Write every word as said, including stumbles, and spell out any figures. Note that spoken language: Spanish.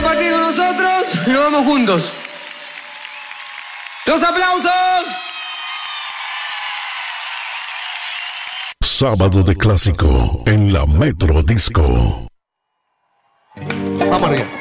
compartir con nosotros y nos vamos juntos. ¡Los aplausos! Sábado de clásico en la Metro Disco. Vamos arriba.